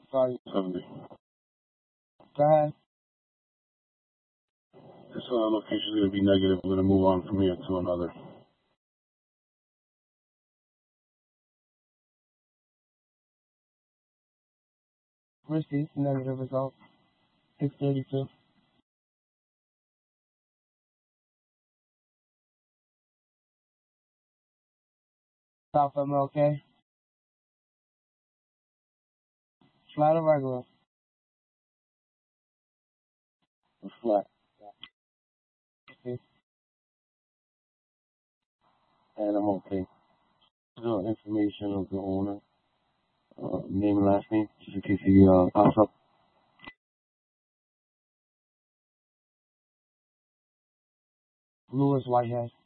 Sorry. 70. Go ahead. This location is going to be negative. We're going to move on from here to another. Receipts, negative results. 632. South MLK. Flat or regular? Flat. Okay. And I'm okay. The information of the owner. Name and last name, just in case he pops up. Louis Whitehead.